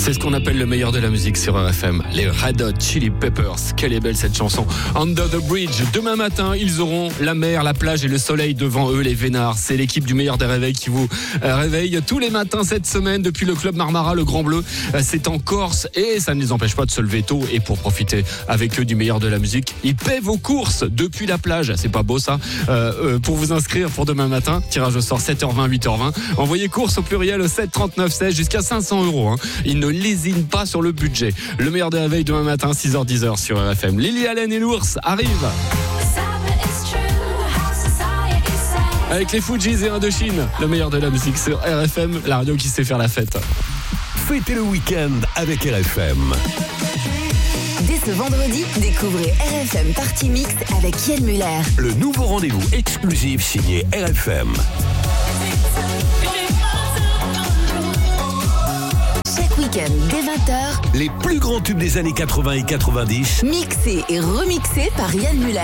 C'est ce qu'on appelle le meilleur de la musique sur RFM. Les Red Hot Chili Peppers. Quelle est belle cette chanson. Under the Bridge. Demain matin, ils auront la mer, la plage et le soleil devant eux, les Vénards. C'est l'équipe du meilleur des réveils qui vous réveille tous les matins cette semaine depuis le Club Marmara, le Grand Bleu. C'est en Corse et ça ne les empêche pas de se lever tôt. Et pour profiter avec eux du meilleur de la musique, ils paient vos courses depuis la plage. C'est pas beau ça. Pour vous inscrire pour demain matin, tirage au sort 7h20, 8h20. Envoyez courses au pluriel au 7 39 16 jusqu'à 500 €. Ils ne lésinent pas sur le budget. Le meilleur des réveils demain matin, 6h, 10h sur RFM. Lily Allen et l'ours arrivent. Avec les Fujis et Indochine, le meilleur de la musique sur RFM, la radio qui sait faire la fête. Fêtez le week-end avec RFM. Dès ce vendredi, découvrez RFM Party Mix avec Yann Muller. Le nouveau rendez-vous exclusif signé RFM. Chaque week-end, dès 20h, Les plus grands tubes des années 80 et 90. mixé et remixé par Yann Muller.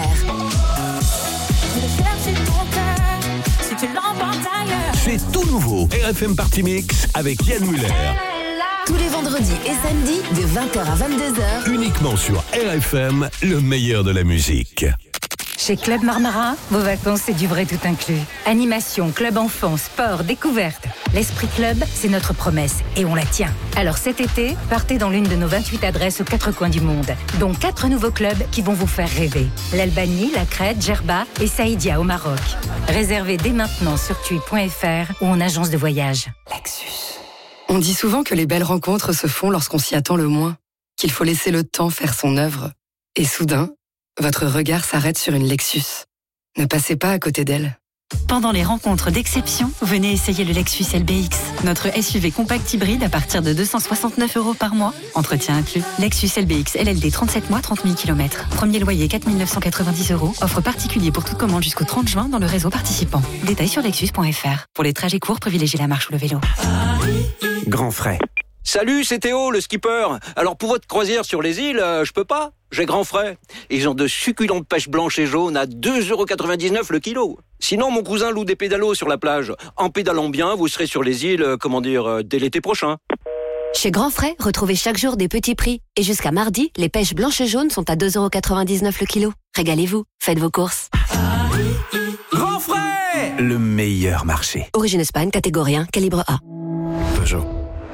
C'est tout nouveau. RFM Party Mix avec Yann Muller. Tous les vendredis et samedis, de 20h à 22h. Uniquement sur RFM, le meilleur de la musique. Chez Club Marmara, vos vacances, c'est du vrai tout inclus. Animation, club enfant, sport, découverte. L'Esprit Club, c'est notre promesse et on la tient. Alors cet été, partez dans l'une de nos 28 adresses aux 4 coins du monde, dont 4 nouveaux clubs qui vont vous faire rêver. L'Albanie, la Crète, Djerba et Saïdia au Maroc. Réservez dès maintenant sur tui.fr ou en agence de voyage. Lexus. On dit souvent que les belles rencontres se font lorsqu'on s'y attend le moins, qu'il faut laisser le temps faire son œuvre. Et soudain, votre regard s'arrête sur une Lexus. Ne passez pas à côté d'elle. Pendant les rencontres d'exception, venez essayer le Lexus LBX, notre SUV compact hybride à partir de 269 € par mois. Entretien inclus. Lexus LBX LLD 37 mois, 30 000 km. Premier loyer 4 990 €. Offre particulier pour toute commande jusqu'au 30 juin dans le réseau participant. Détails sur lexus.fr. Pour les trajets courts, privilégiez la marche ou le vélo. Grand frais. Salut, c'est Théo, le skipper. Alors pour votre croisière sur les îles, je peux pas. J'ai grand frais. Ils ont de succulentes pêches blanches et jaunes à 2,99 € le kilo. Sinon, mon cousin loue des pédalos sur la plage. En pédalant bien, vous serez sur les îles, dès l'été prochain. Chez Grand Frais, retrouvez chaque jour des petits prix. Et jusqu'à mardi, les pêches blanches et jaunes sont à 2,99 € le kilo. Régalez-vous, faites vos courses. Grand frais. Le meilleur marché. Origine Espagne, catégorie 1, calibre A. Peugeot.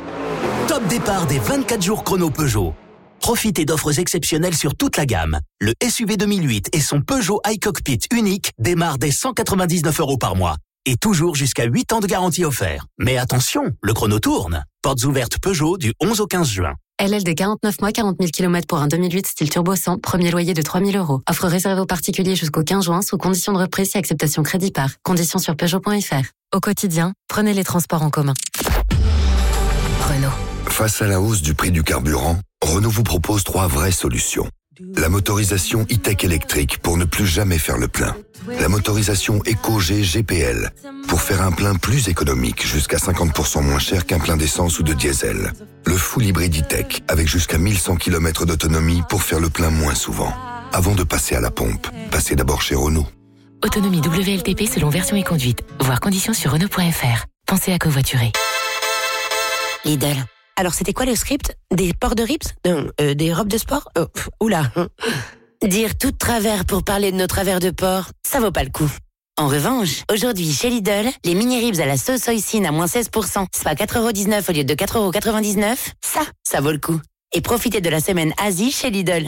Top départ des 24 jours chrono Peugeot. Profitez d'offres exceptionnelles sur toute la gamme. Le SUV 2008 et son Peugeot iCockpit unique démarrent dès 199 € par mois. Et toujours jusqu'à 8 ans de garantie offert. Mais attention, le chrono tourne. Portes ouvertes Peugeot du 11 au 15 juin. LLD 49 mois, 40 000 km pour un 2008 style turbo 100, premier loyer de 3 000 €. Offre réservée aux particuliers jusqu'au 15 juin sous condition de reprise et acceptation crédit par. Conditions sur Peugeot.fr. Au quotidien, prenez les transports en commun. Renault. Face à la hausse du prix du carburant, Renault vous propose 3 vraies solutions. La motorisation e-tech électrique pour ne plus jamais faire le plein. La motorisation EcoG GPL pour faire un plein plus économique, jusqu'à 50% moins cher qu'un plein d'essence ou de diesel. Le full hybride e-tech avec jusqu'à 1100 km d'autonomie pour faire le plein moins souvent. Avant de passer à la pompe, passez d'abord chez Renault. Autonomie WLTP selon version et conduite. Voir conditions sur Renault.fr. Pensez à covoiturer. Lidl. Alors, c'était quoi le script? Des ports de rips? Des robes de sport? Oula. Dire tout de travers pour parler de nos travers de porc, ça vaut pas le coup. En revanche, aujourd'hui, chez Lidl, les mini-ribs à la sauce hoisin à moins 16%, soit 4,19 € au lieu de 4,99 €, ça vaut le coup. Et profitez de la semaine Asie chez Lidl.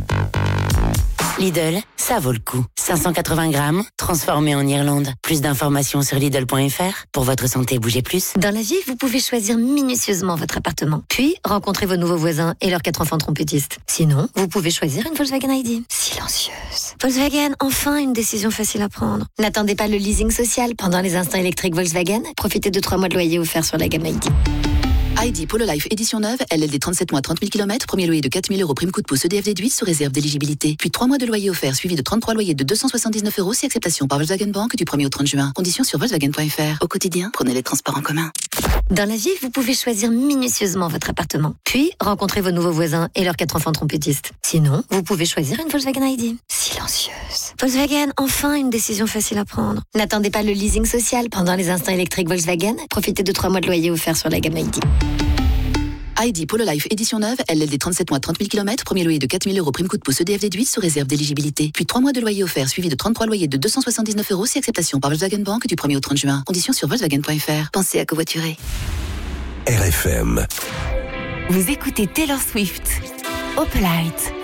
Lidl, ça vaut le coup. 580 grammes, transformé en Irlande. Plus d'informations sur Lidl.fr. Pour votre santé, bougez plus. Dans la vie, vous pouvez choisir minutieusement votre appartement. Puis, rencontrer vos nouveaux voisins et leurs 4 enfants trompettistes. Sinon, vous pouvez choisir une Volkswagen ID. Silencieuse. Volkswagen, enfin une décision facile à prendre. N'attendez pas le leasing social pendant les instants électriques Volkswagen. Profitez de 3 mois de loyer offerts sur la gamme ID. ID Polo Life édition neuve, LLD 37 mois 30 000 km, premier loyer de 4 000 € prime coup de pouce EDF déduite sous réserve d'éligibilité. Puis 3 mois de loyer offert suivi de 33 loyers de 279 € si acceptation par Volkswagen Bank du 1er au 30 juin. Conditions sur Volkswagen.fr. Au quotidien, prenez les transports en commun. Dans la vie, vous pouvez choisir minutieusement votre appartement. Puis, rencontrer vos nouveaux voisins et leurs 4 enfants trompettistes. Sinon, vous pouvez choisir une Volkswagen ID. Silencieuse. Volkswagen, enfin une décision facile à prendre. N'attendez pas le leasing social pendant les instants électriques Volkswagen. Profitez de 3 mois de loyer offerts sur la gamme ID. ID Polo Life édition neuve, LLD 37 mois 30 000 km, premier loyer de 4 000 € prime coup de pouce EDF déduit sous réserve d'éligibilité. Puis 3 mois de loyer offert suivi de 33 loyers de 279 € si acceptation par Volkswagen Bank du 1er au 30 juin. Conditions sur Volkswagen.fr. Pensez à covoiturer. RFM. Vous écoutez Taylor Swift, Opalite.